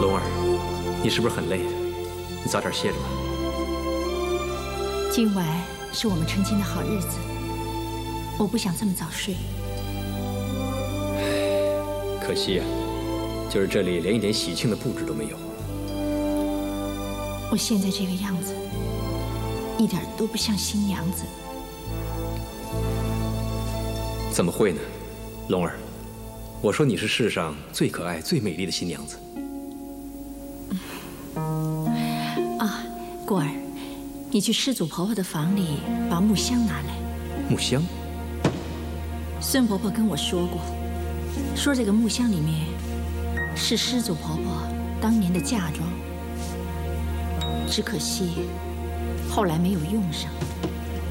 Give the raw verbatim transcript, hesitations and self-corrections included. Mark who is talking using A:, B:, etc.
A: 龙儿，你是不是很累？你早点歇着吧。
B: 今晚是我们成亲的好日子，我不想这么早睡。
A: 可惜啊，就是这里连一点喜庆的布置都没有。
B: 我现在这个样子，一点都不像新娘子。
A: 怎么会呢，龙儿？我说你是世上最可爱、最美丽的新娘子。
B: 啊，过儿，你去师祖婆婆的房里把木箱拿来。
A: 木箱？
B: 孙婆婆跟我说过，说这个木箱里面是师祖婆婆当年的嫁妆，只可惜后来没有用上。